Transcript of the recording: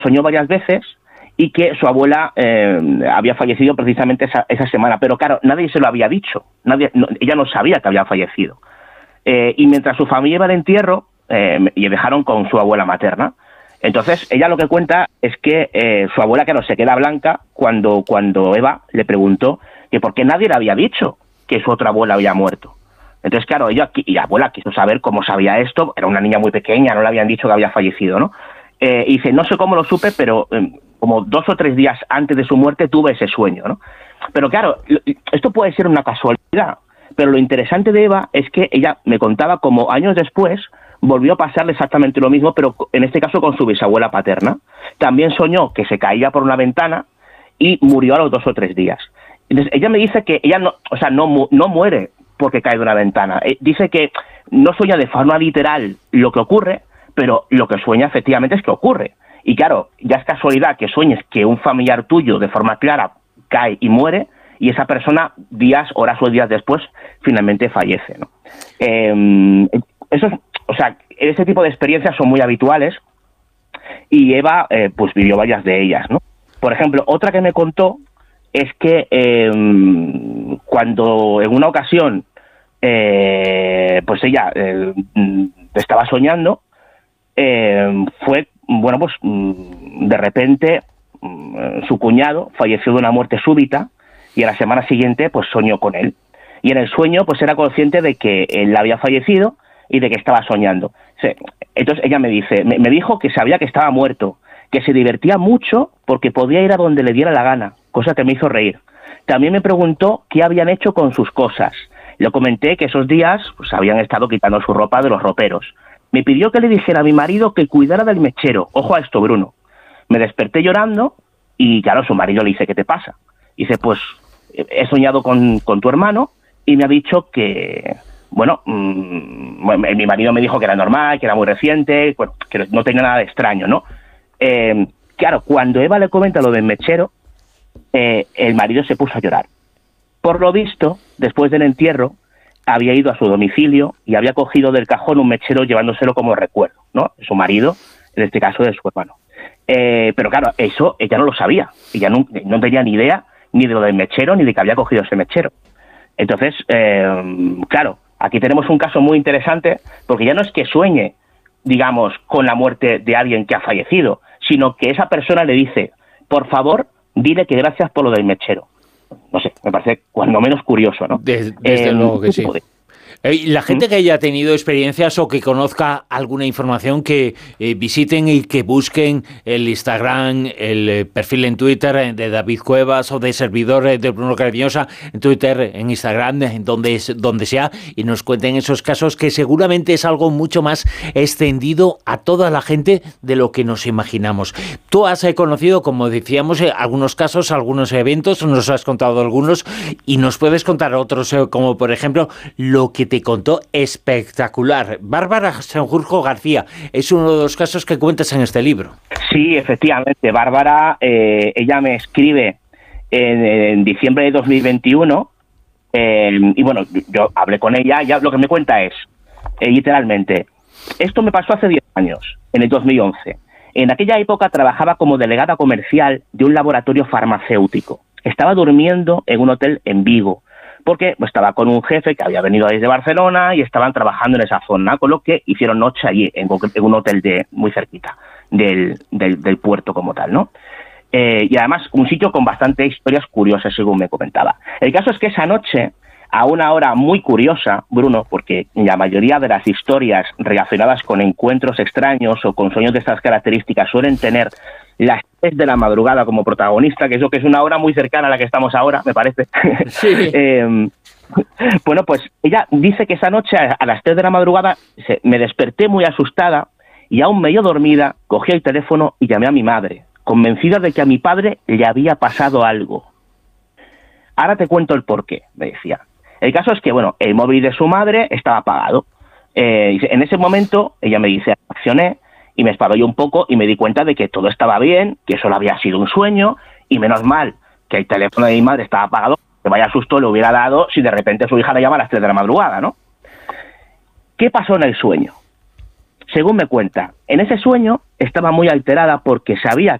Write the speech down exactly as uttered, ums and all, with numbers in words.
soñó varias veces y que su abuela eh, había fallecido precisamente esa, esa semana. Pero claro, nadie se lo había dicho, nadie, no, ella no sabía que había fallecido. Eh, y mientras su familia iba al entierro, eh, y dejaron con su abuela materna. Entonces, ella lo que cuenta es que eh, su abuela, claro, se queda blanca cuando, cuando Eva le preguntó que por qué nadie le había dicho que su otra abuela había muerto. Entonces, claro, ella y la abuela quiso saber cómo sabía esto, era una niña muy pequeña, no le habían dicho que había fallecido, ¿no? Eh, y dice, no sé cómo lo supe, pero eh, como dos o tres días antes de su muerte tuve ese sueño, ¿no? Pero claro, esto puede ser una casualidad, pero lo interesante de Eva es que ella me contaba como años después volvió a pasarle exactamente lo mismo, pero en este caso con su bisabuela paterna. También soñó que se caía por una ventana y murió a los dos o tres días. Entonces, ella me dice que ella no, o sea, no, no muere porque cae de una ventana. Eh, dice que no sueña de forma literal lo que ocurre, pero lo que sueña efectivamente es que ocurre. Y claro, ya es casualidad que sueñes que un familiar tuyo de forma clara cae y muere, y esa persona días, horas o días después finalmente fallece, ¿no? Eh, eso es, o sea, ese tipo de experiencias son muy habituales y Eva eh, pues vivió varias de ellas, ¿no? Por ejemplo, otra que me contó es que eh, cuando en una ocasión eh, pues ella eh, estaba soñando, eh, fue, bueno, pues de repente su cuñado falleció de una muerte súbita y a la semana siguiente pues soñó con él. Y en el sueño pues era consciente de que él había fallecido y de que estaba soñando. Entonces ella me dice, me, me dijo que sabía que estaba muerto, que se divertía mucho porque podía ir a donde le diera la gana, cosa que me hizo reír. También me preguntó qué habían hecho con sus cosas. Le comenté que esos días pues, habían estado quitando su ropa de los roperos. Me pidió que le dijera a mi marido que cuidara del mechero. Ojo a esto, Bruno. Me desperté llorando y claro, su marido le dice, ¿qué te pasa? Dice, pues he soñado con, con tu hermano y me ha dicho que, bueno, mmm, mi marido me dijo que era normal, que era muy reciente, bueno, que no tenía nada de extraño, ¿no? Eh, claro, cuando Eva le comenta lo del mechero, eh, el marido se puso a llorar. Por lo visto, después del entierro, había ido a su domicilio y había cogido del cajón un mechero llevándoselo como recuerdo, ¿no? Su marido, en este caso de su hermano. Eh, pero claro, eso ella no lo sabía. Ella no, no tenía ni idea ni de lo del mechero ni de que había cogido ese mechero. Entonces, eh, claro, aquí tenemos un caso muy interesante porque ya no es que sueñe, digamos, con la muerte de alguien que ha fallecido, sino que esa persona le dice, por favor, dile que gracias por lo del mechero. No sé, me parece cuando menos curioso, ¿no? Des, desde eh, luego que sí. De... La gente que haya tenido experiencias o que conozca alguna información, que eh, visiten y que busquen el Instagram, el eh, perfil en Twitter de David Cuevas o de servidor eh, de Bruno Cardeñosa, en Twitter, en Instagram, en donde, donde sea, y nos cuenten esos casos, que seguramente es algo mucho más extendido a toda la gente de lo que nos imaginamos. Tú has eh, conocido, como decíamos, eh, algunos casos, algunos eventos, nos has contado algunos y nos puedes contar otros, eh, como por ejemplo lo que te contó espectacular. Bárbara Sanjurjo García es uno de los casos que cuentas en este libro. Sí, efectivamente. Bárbara, eh, ella me escribe en, en diciembre de dos mil veintiuno eh, y bueno, yo hablé con ella. Ya lo que me cuenta es, eh, literalmente, esto me pasó hace diez años, en el dos mil once. En aquella época trabajaba como delegada comercial de un laboratorio farmacéutico. Estaba durmiendo en un hotel en Vigo, porque estaba con un jefe que había venido desde Barcelona y estaban trabajando en esa zona, con lo que hicieron noche allí, en, en un hotel de muy cerquita del, del, del puerto como tal, ¿no? Eh, y además un sitio con bastantes historias curiosas, según me comentaba. El caso es que esa noche, a una hora muy curiosa, Bruno, porque la mayoría de las historias relacionadas con encuentros extraños o con sueños de estas características suelen tener las tres de la madrugada como protagonista, que es lo que es una hora muy cercana a la que estamos ahora, me parece. Sí. eh, bueno, pues ella dice que esa noche a las tres de la madrugada se, me desperté muy asustada y aún medio dormida, cogí el teléfono y llamé a mi madre, convencida de que a mi padre le había pasado algo. Ahora te cuento el porqué, me decía. El caso es que, bueno, el móvil de su madre estaba apagado. Eh, en ese momento, ella me dice, accioné y me espabillé un poco y me di cuenta de que todo estaba bien, que solo había sido un sueño y menos mal que el teléfono de mi madre estaba apagado, que vaya susto le hubiera dado si de repente su hija le llama a las tres de la madrugada, ¿no? ¿Qué pasó en el sueño? según me cuenta, en ese sueño estaba muy alterada porque sabía